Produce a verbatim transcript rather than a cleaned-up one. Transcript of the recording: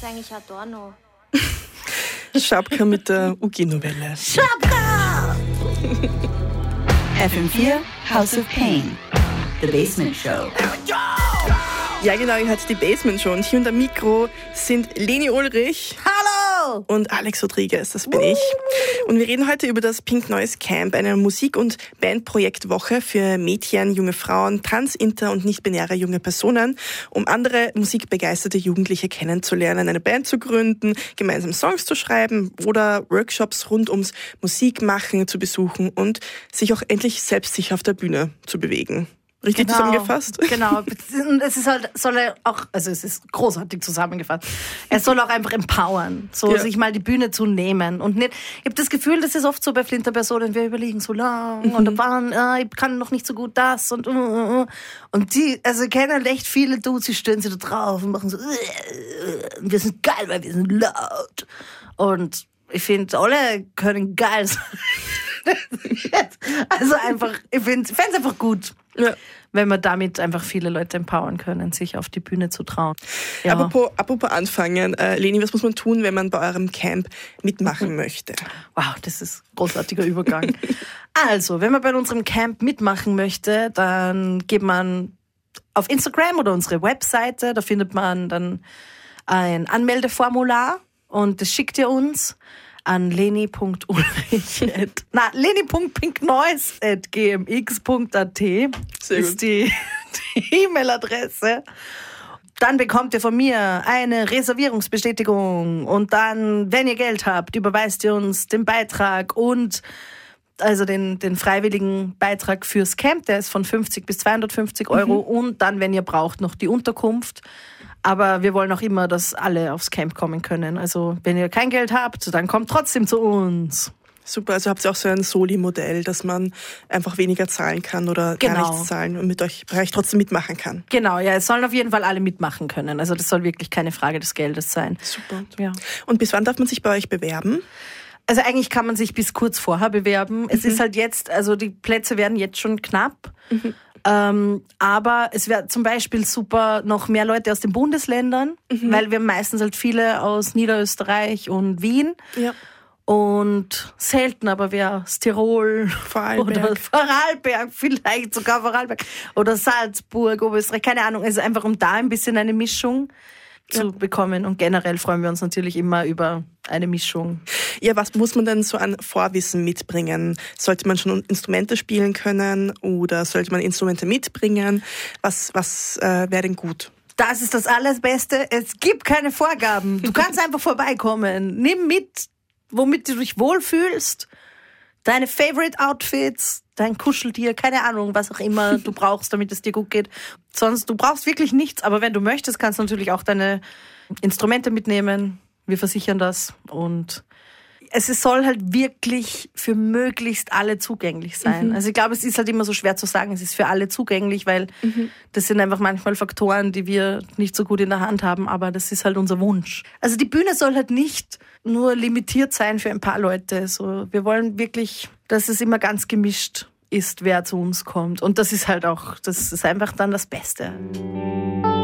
eigentlich Adorno? Schabka mit der U G-Novelle. Schabka! F M vier House of Pain. The Basement Show. Ja genau, ihr hört die Basement Show und hier unter Mikro sind Leni Ulrich. Hallo! Und Alex Rodriguez, das bin ich. Und wir reden heute über das Pink Noise Camp, eine Musik- und Bandprojektwoche für Mädchen, junge Frauen, trans-, inter- und nicht-binäre junge Personen, um andere musikbegeisterte Jugendliche kennenzulernen, eine Band zu gründen, gemeinsam Songs zu schreiben oder Workshops rund ums Musikmachen zu besuchen und sich auch endlich selbstsicher auf der Bühne zu bewegen. Richtig genau, zusammengefasst? Genau. Und es ist halt, soll er auch, also es ist großartig zusammengefasst. Es soll auch einfach empowern, so ja. sich mal die Bühne zu nehmen und nicht. Ich habe das Gefühl, das ist oft so bei Flinterpersonen, wir überlegen so lang mhm. und waren, äh, ich kann noch nicht so gut das und uh, uh, und die, also ich kenne halt echt viele Dudes, die stehen sie da drauf und machen so, uh, uh, wir sind geil, weil wir sind laut. Und ich finde, alle können geil sein. Also einfach, ich finde es einfach gut, ja. wenn wir damit einfach viele Leute empowern können, sich auf die Bühne zu trauen. Ja. Apropos, apropos anfangen, äh, Leni, was muss man tun, wenn man bei eurem Camp mitmachen mhm. möchte? Wow, das ist ein großartiger Übergang. Also, wenn man bei unserem Camp mitmachen möchte, dann geht man auf Instagram oder unsere Webseite, da findet man dann ein Anmeldeformular und das schickt ihr uns an leni punkt ulrich na, leni punkt pinknoise at g m x punkt a t ist die, die E-Mail-Adresse. Dann bekommt ihr von mir eine Reservierungsbestätigung und dann, wenn ihr Geld habt, überweist ihr uns den Beitrag und also den, den freiwilligen Beitrag fürs Camp, der ist von fünfzig bis zweihundertfünfzig Euro mhm. und dann, wenn ihr braucht, noch die Unterkunft. Aber wir wollen auch immer, dass alle aufs Camp kommen können. Also wenn ihr kein Geld habt, dann kommt trotzdem zu uns. Super, also habt ihr auch so ein Soli-Modell, dass man einfach weniger zahlen kann oder genau. gar nichts zahlen und mit euch, bei euch trotzdem mitmachen kann. Genau, ja, es sollen auf jeden Fall alle mitmachen können. Also das soll wirklich keine Frage des Geldes sein. Super. Ja. Und bis wann darf man sich bei euch bewerben? Also eigentlich kann man sich bis kurz vorher bewerben. Mhm. Es ist halt jetzt, also die Plätze werden jetzt schon knapp. Mhm. Ähm, aber es wäre zum Beispiel super, noch mehr Leute aus den Bundesländern, mhm. weil wir meistens halt viele aus Niederösterreich und Wien. Ja. Und selten aber wer aus Tirol Vorarlberg. oder Vorarlberg, vielleicht sogar Vorarlberg oder Salzburg, Oberösterreich, keine Ahnung. Also einfach um da ein bisschen eine Mischung ja. zu bekommen. Und generell freuen wir uns natürlich immer über eine Mischung. Ja, was muss man denn so an Vorwissen mitbringen? Sollte man schon Instrumente spielen können oder sollte man Instrumente mitbringen? Was, was äh, wäre denn gut? Das ist das Allerbeste. Es gibt keine Vorgaben. Du kannst einfach vorbeikommen. Nimm mit, womit du dich wohlfühlst. Deine Favorite Outfits, dein Kuscheltier, keine Ahnung, was auch immer du brauchst, damit es dir gut geht. Sonst, du brauchst wirklich nichts. Aber wenn du möchtest, kannst du natürlich auch deine Instrumente mitnehmen. Wir versichern das und es soll halt wirklich für möglichst alle zugänglich sein. Mhm. Also ich glaube, es ist halt immer so schwer zu sagen, es ist für alle zugänglich, weil mhm. das sind einfach manchmal Faktoren, die wir nicht so gut in der Hand haben, aber das ist halt unser Wunsch. Also die Bühne soll halt nicht nur limitiert sein für ein paar Leute. So, wir wollen wirklich, dass es immer ganz gemischt ist, wer zu uns kommt. Und das ist halt auch, das ist einfach dann das Beste.